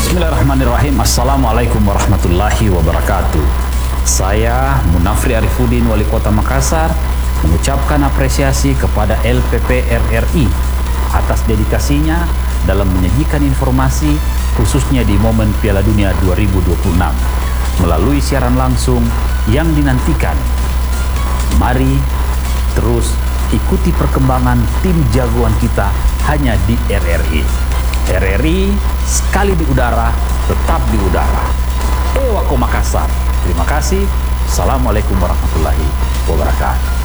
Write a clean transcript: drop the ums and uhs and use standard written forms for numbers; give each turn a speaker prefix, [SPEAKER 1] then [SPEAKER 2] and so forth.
[SPEAKER 1] Bismillahirrahmanirrahim. Assalamualaikum warahmatullahi wabarakatuh. Saya Munafri Arifudin, Wali Kota Makassar, mengucapkan apresiasi kepada LPP RRI atas dedikasinya dalam menyajikan informasi khususnya di momen Piala Dunia 2026 melalui siaran langsung yang dinantikan. Mari terus ikuti perkembangan tim jagoan kita hanya di RRI. RRI sekali di udara, tetap di udara. Ewako Makassar. Terima kasih. Assalamualaikum warahmatullahi wabarakatuh.